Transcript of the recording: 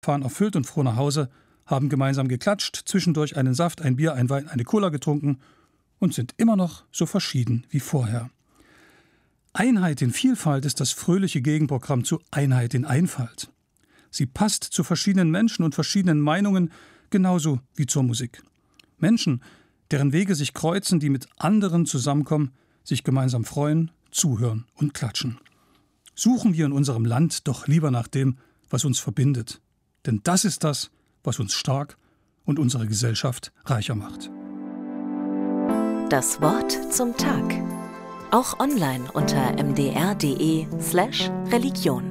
fahren erfüllt und froh nach Hause, haben gemeinsam geklatscht, zwischendurch einen Saft, ein Bier, ein Wein, eine Cola getrunken und sind immer noch so verschieden wie vorher. Einheit in Vielfalt ist das fröhliche Gegenprogramm zu Einheit in Einfalt. Sie passt zu verschiedenen Menschen und verschiedenen Meinungen, genauso wie zur Musik. Menschen, deren Wege sich kreuzen, die mit anderen zusammenkommen, sich gemeinsam freuen, zuhören und klatschen. Suchen wir in unserem Land doch lieber nach dem, was uns verbindet. Denn das ist das, was uns stark und unsere Gesellschaft reicher macht. Das Wort zum Tag. Auch online unter mdr.de/Religion.